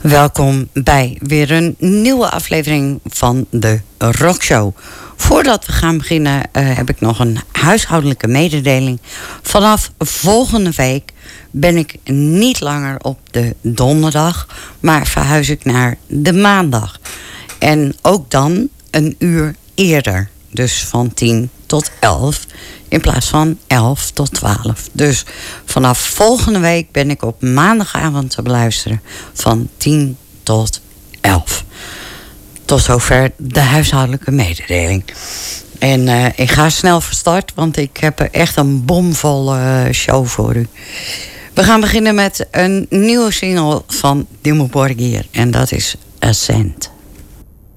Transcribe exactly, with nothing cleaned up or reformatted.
Welkom bij weer een nieuwe aflevering van de Rockshow. Voordat we gaan beginnen uh, heb ik nog een huishoudelijke mededeling. Vanaf volgende week ben ik niet langer op de donderdag, maar verhuis ik naar de maandag. En ook dan een uur eerder. Dus van tien tot elf in plaats van elf tot twaalf. Dus vanaf volgende week ben ik op maandagavond te beluisteren van tien tot elf. Tot zover de huishoudelijke mededeling. En uh, ik ga snel van start, want ik heb echt een bomvolle show voor u. We gaan beginnen met een nieuwe single van Dimmu Borgir. En dat is Ascent.